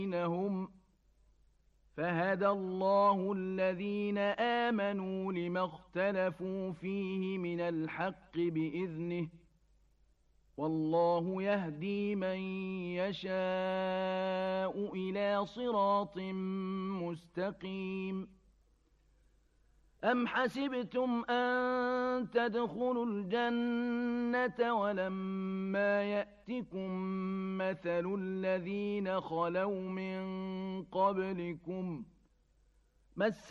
بينهم فهدى الله الذين آمنوا لما اختلفوا فيه من الحق بإذنه والله يهدي من يشاء إلى صراط مستقيم أم حسبتم أن تدخلوا الجنة ولما يأتكم مثل الذين خلوا من قبلكم